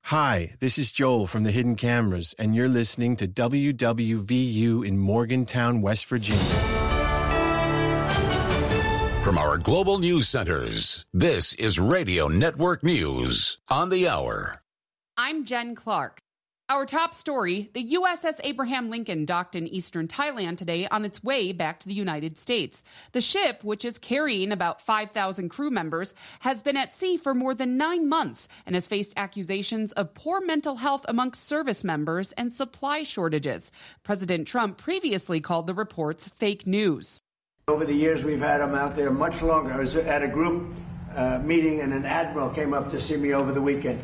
Hi, this is Joel from the Hidden Cameras, and you're listening to WWVU in Morgantown, West Virginia. From our global news centers, this is Radio Network News on the Hour. I'm Jen Clark. Our top story, the USS Abraham Lincoln docked in eastern Thailand today on its way back to the United States. The ship, which is carrying about 5,000 crew members, has been at sea for more than 9 months and has faced accusations of poor mental health amongst service members and supply shortages. President Trump previously called the reports fake news. Over the years, we've had them out there much longer. I was at a group meeting, and an admiral came up to see me over the weekend.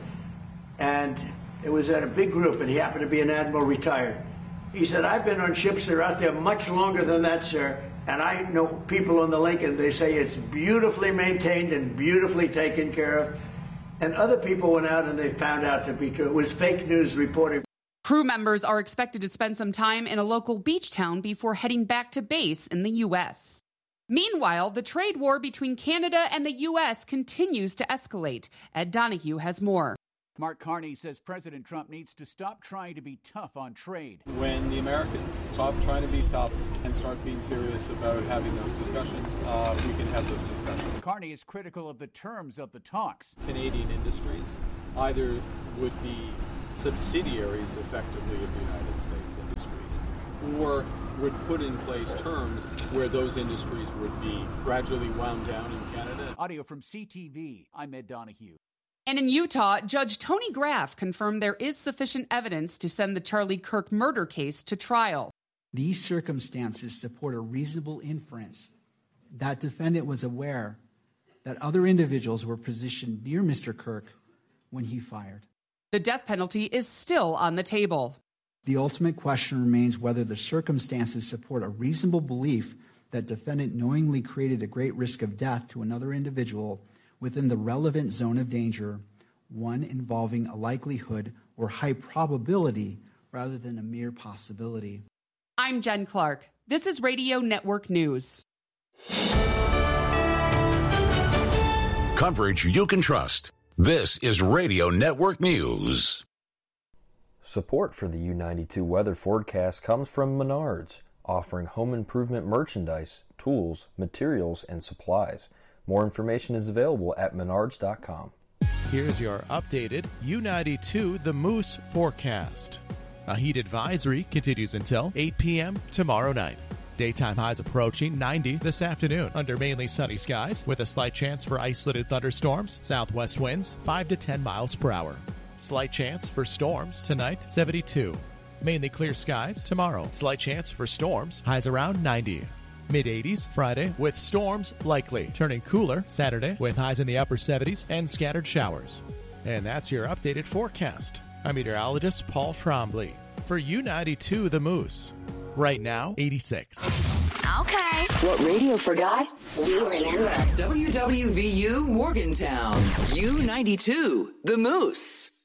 And it was at a big group, and he happened to be an admiral retired. He said, I've been on ships that are out there much longer than that, sir. And I know people on the Lincoln, they say it's beautifully maintained and beautifully taken care of. And other people went out and they found out to be true. It was fake news reporting. Crew members are expected to spend some time in a local beach town before heading back to base in the U.S. Meanwhile, the trade war between Canada and the U.S. continues to escalate. Ed Donahue has more. Mark Carney says President Trump needs to stop trying to be tough on trade. When the Americans stop trying to be tough and start being serious about having those discussions, we can have those discussions. Carney is critical of the terms of the talks. Canadian industries either would be subsidiaries effectively of the United States industries, or would put in place terms where those industries would be gradually wound down in Canada. Audio from CTV. I'm Ed Donahue. And in Utah, Judge Tony Graff confirmed there is sufficient evidence to send the Charlie Kirk murder case to trial. These circumstances support a reasonable inference that defendant was aware that other individuals were positioned near Mr. Kirk when he fired. The death penalty is still on the table. The ultimate question remains whether the circumstances support a reasonable belief that defendant knowingly created a great risk of death to another individual within the relevant zone of danger, one involving a likelihood or high probability rather than a mere possibility. I'm Jen Clark. This is Radio Network News. Coverage you can trust. This is Radio Network News. Support for the U92 weather forecast comes from Menards, offering home improvement merchandise, tools, materials, and supplies. More information is available at menards.com. Here's your updated U92 The Moose forecast. A heat advisory continues until 8 p.m. tomorrow night. Daytime highs approaching 90 this afternoon under mainly sunny skies with a slight chance for isolated thunderstorms, southwest winds 5 to 10 miles per hour. Slight chance for storms tonight, 72. Mainly clear skies tomorrow. Slight chance for storms, highs around 90. Mid-80s Friday with storms likely. Turning cooler Saturday with highs in the upper 70s and scattered showers. And that's your updated forecast. I'm meteorologist Paul Trombley for U92 The Moose. Right now, 86. Okay. What radio forgot, we remember. WWVU Morgantown. U92 The Moose.